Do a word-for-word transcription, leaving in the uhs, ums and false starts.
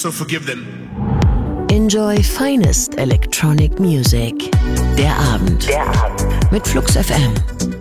so forgive them. Enjoy finest electronic music. Der Abend. Der Abend. Mit Flux F M.